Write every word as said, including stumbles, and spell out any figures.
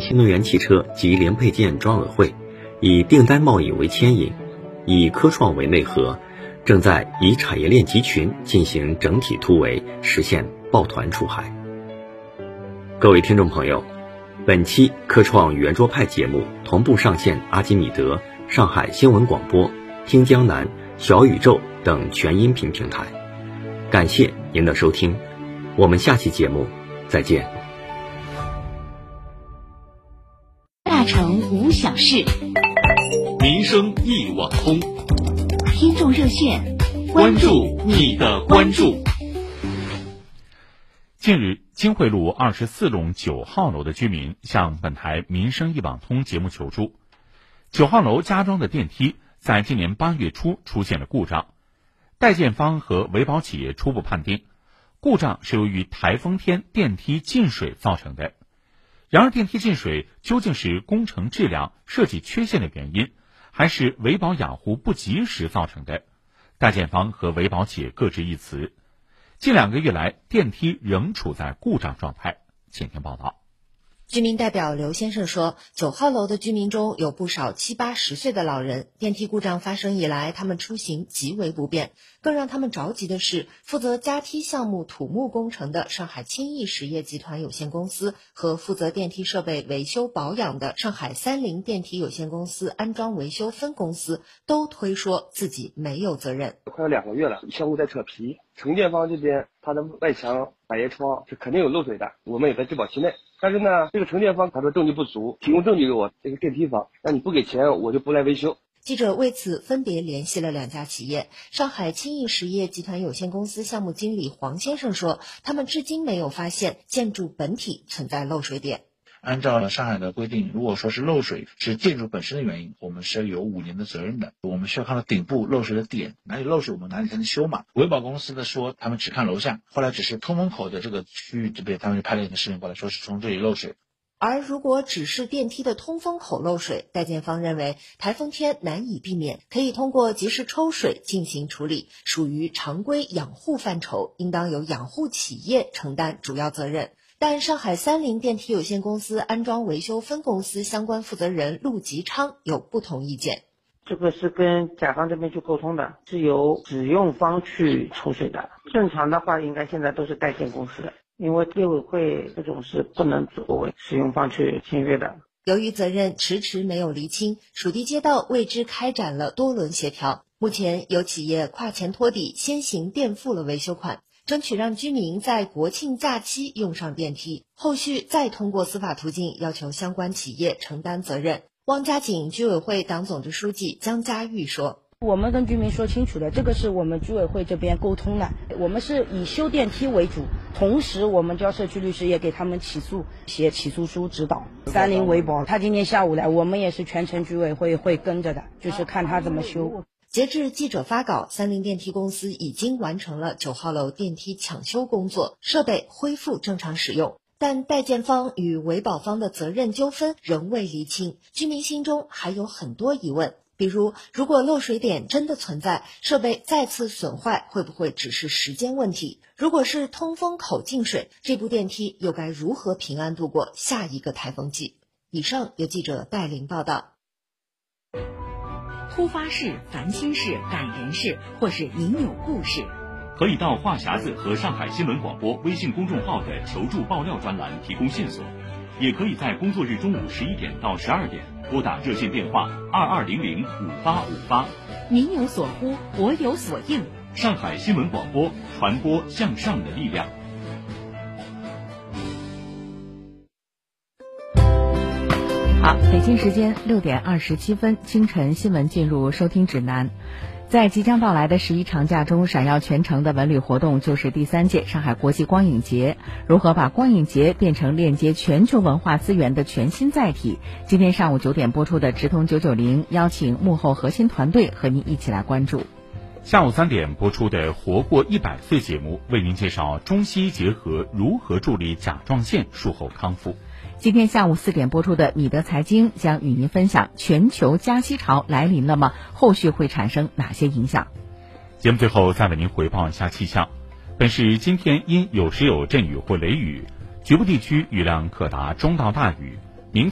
新能源汽车及零配件专委会以订单贸易为牵引，以科创为内核，正在以产业链集群进行整体突围，实现抱团出海。各位听众朋友，本期科创圆桌派节目同步上线阿基米德、上海新闻广播、听江南、小宇宙等全音频平台。感谢您的收听，我们下期节目再见。 大城无小事， 民生一网通。 听众热线， 关注你的关注。 近日，金汇路二十四弄九号楼的居民向本台民生一网通节目求助。九号楼加装的电梯在今年八月初出现了故障，代建方和维保企业初步判定，故障是由于台风天电梯进水造成的。然而，电梯进水究竟是工程质量、设计缺陷的原因，还是维保养护不及时造成的？代建方和维保企业各执一词。近两个月来，电梯仍处在故障状态。请听报道。 居民代表刘先生说，九号楼的居民中有不少七八十岁的老人，电梯故障发生以来，他们出行极为不便。更让他们着急的是，负责加梯项目土木工程的上海轻易实业集团有限公司和负责电梯设备维修保养的上海三菱电梯有限公司安装维修分公司都推说自己没有责任。 快有两个月了，相互在扯皮。承建方这边，它的外墙、百叶窗是肯定有漏水的，我们也在质保期内。但是呢，这个承建方他说证据不足，提供证据给我这个电梯方，那你不给钱，我就不来维修。 记者为此分别联系了两家企业。上海轻易实业集团有限公司项目经理黄先生说，他们至今没有发现建筑本体存在漏水点。 按照上海的规定，如果说是漏水是建筑本身的原因，我们是有五年的责任的。我们需要看到顶部漏水的点，哪里漏水我们哪里才能修嘛。维保公司的说他们只看楼下，后来只是通风口的这个区域这边，他们就拍了一个视频过来，说是从这里漏水。 而如果只是电梯的通风口漏水，代建方认为台风天难以避免，可以通过及时抽水进行处理，属于常规养护范畴，应当由养护企业承担主要责任。但上海三菱电梯有限公司安装维修分公司相关负责人陆吉昌有不同意见。 这个是跟甲方这边去沟通的，是由使用方去抽水的。正常的话，应该现在都是代建公司，因为业委会这种是不能作为使用方去签约的。 由于责任迟迟没有厘清，属地街道为之开展了多轮协调。目前有企业跨前托底，先行垫付了维修款，争取让居民在国庆假期用上电梯，后续再通过司法途径要求相关企业承担责任。汪家井居委会党总支书记江家玉说， 我们跟居民说清楚的，这个是我们居委会这边沟通的，我们是以修电梯为主，同时我们叫社区律师也给他们起诉，写起诉书指导。三菱维保他今天下午来，我们也是全程居委会会跟着的，就是看他怎么修。 截至记者发稿，三菱电梯公司已经完成了九号楼电梯抢修工作，设备恢复正常使用。但代建方与维保方的责任纠纷仍未厘清，居民心中还有很多疑问。比如，如果漏水点真的存在，设备再次损坏会不会只是时间问题？如果是通风口进水，这部电梯又该如何平安度过下一个台风季？以上由记者戴琳报道。 突发事、烦心事、感人事，或是您有故事， 可以到话匣子和上海新闻广播微信公众号的求助爆料专栏提供线索，也可以在工作日中午十一点到十二点拨打热线电话二二零零五八五八。 您有所呼，我有所应。 上海新闻广播，传播向上的力量。 好，北京时间六点二十七分，清晨新闻进入收听指南。在即将到来的十一长假中，闪耀全城的文旅活动就是第三届上海国际光影节。如何把光影节变成链接全球文化资源的全新载体？今天上午九点播出的直通九九零，邀请幕后核心团队和您一起来关注。 下午三点播出的活过一百岁节目，为您介绍中西医结合如何助力甲状腺术后康复。 今天下午四点播出的米德财经将与您分享全球加息潮来临了吗？后续会产生哪些影响？ 节目最后再为您回报一下气象。本市今天因有时有阵雨或雷雨，局部地区雨量可达中到大雨，